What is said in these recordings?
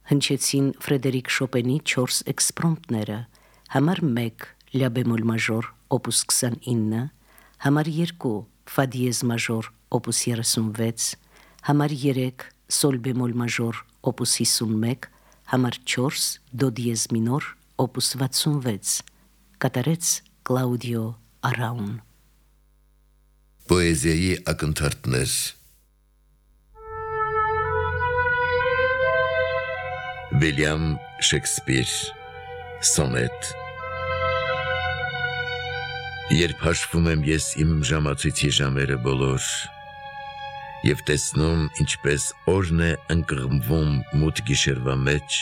Հնչեցին Ֆրեդերիկ Շոպենի 4 էքսպրոմտները, համար 1 լա բեմոլ մաժոր օպուս 29, համար 2 ֆա դիեզ մաժոր օպուս 36, համար 3 սոլ բեմոլ մաժոր օպուս 51, համար 4 դո դիեզ մինոր օպուս 66, կատարեց Կլաուդիո Արաուն։ Պոեզիայի ակնթարթներ Վիլյամ Շեքսպիր Սոնետ Երբ հաշվում եմ ես իմ ժամացույցի ժամերը բոլոր և տեսնում ինչպես օրն է ընկղմվում մութ գիշերվա մեջ,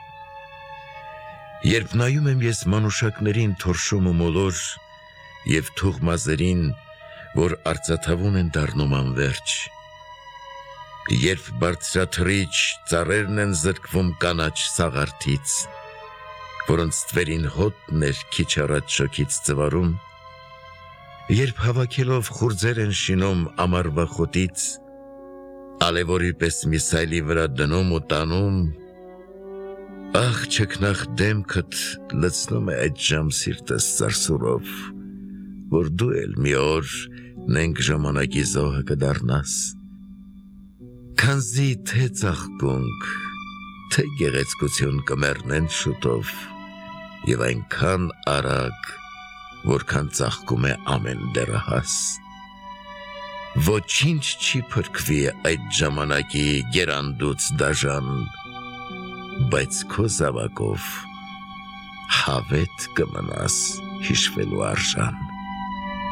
երբ նայում եմ ես մանուշակներին թորշում ու մոլոր և թուղմազերին, որ արծաթավուն են դառնում անվերջ, երբ բարձրաթռիչ ծառերն են զրկվում կանաչ սաղարթից, որոնց ստվերին հոտն էր քիչ առաջ շոգից ծվարում, երբ հավաքելով խուրձեր են շինում ամառվա խոտից, ալևորի պես միսայլի վրա դնում ու տանում, ախ չքնաղ դեմքդ լցնում է այդ ժամ սիրտս սարսուրով, որ դու էլ մի օր նենք ժամանակի զոհը կդառնաս, քանզի թե ծաղկունք, թե գեղեցկություն կմեռնեն շուտով և այնքան արագ, որքան ծաղկում է ամեն դեռահաս, ոչինչ չի փրկվի այդ ժամանակի գերանդուց դաժան, բայց քո զավակով հավետ կմնաս հիշվելու արժան։